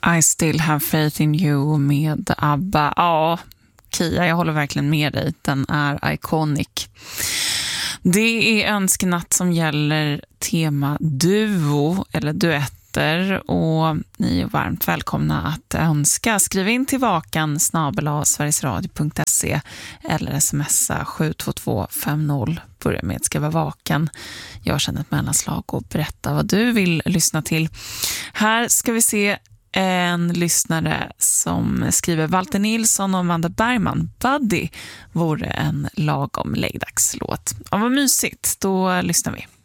I still have faith in you med ABBA. Ja, Kia, jag håller verkligen med dig. Den är iconic. Det är önskenatt som gäller tema duo eller duetter, och ni är varmt välkomna att önska. Skriv in till vakan@sverigesradio.se eller smsa 72250. Börja med att skriva vakan. Jag känner ett mellanslag och berätta vad du vill lyssna till. Här ska vi se en lyssnare som skriver: Walter Nilsson och Amanda Bergman, Buddy vore en lagom läggdagslåt. Ja, vad mysigt, då lyssnar vi.